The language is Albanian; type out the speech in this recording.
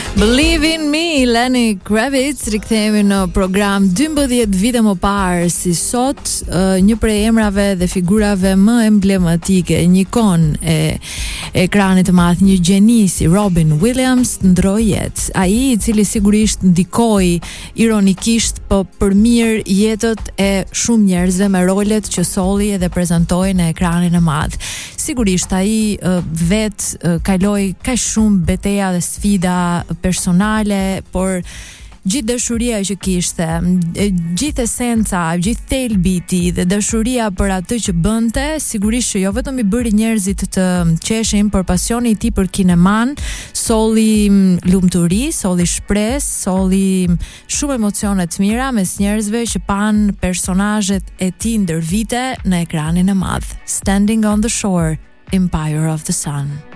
Believe in me, Lenny Kravitz. Rikthehemi në program 12 vite më parë, si sot, një prej emrave dhe figurave më emblematike, një ikon e ekranit të madh, një gjeni si Robin Williams ndroi jetë. Ai I cili sigurisht ndikoi ironikisht, po për mirë jetët e shumë njerëzve me rolet që solli dhe prezantoi në ekranin e madh. Sigurisht ai kaloi kaq shumë beteja dhe sfida personale, por gjithë dashuria që kishte, gjithë esenca, gjithë thelbi I tij dhe dashuria për atë që bënte, sigurisht që jo vetëm I bëri njerëzit të qeshin, por pasioni I tij për kineman solli lumturi, solli shpresë, solli shumë emocione të mira mes njerëzve që pan personazhet e tij ndër vite në ekranin e madh. Standing on the Shore, Empire of the Sun.